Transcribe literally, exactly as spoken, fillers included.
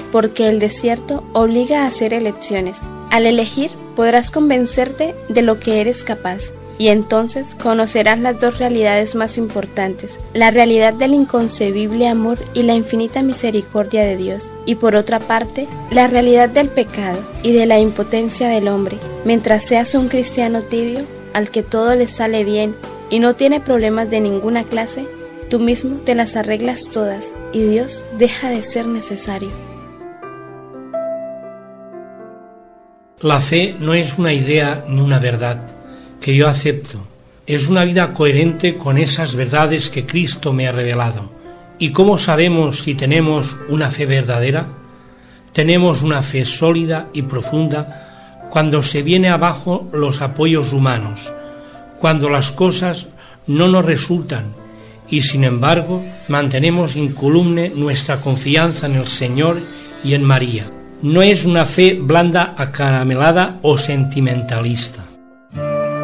porque el desierto obliga a hacer elecciones. Al elegir, podrás convencerte de lo que eres capaz, y entonces conocerás las dos realidades más importantes, la realidad del inconcebible amor y la infinita misericordia de Dios, y por otra parte, la realidad del pecado y de la impotencia del hombre. Mientras seas un cristiano tibio, al que todo le sale bien y no tiene problemas de ninguna clase, tú mismo te las arreglas todas y Dios deja de ser necesario. La fe no es una idea ni una verdad que yo acepto, es una vida coherente con esas verdades que Cristo me ha revelado. ¿Y cómo sabemos si tenemos una fe verdadera? Tenemos una fe sólida y profunda cuando se viene abajo los apoyos humanos, cuando las cosas no nos resultan y sin embargo mantenemos incolume nuestra confianza en el Señor y en María. No es una fe blanda, acaramelada o sentimentalista.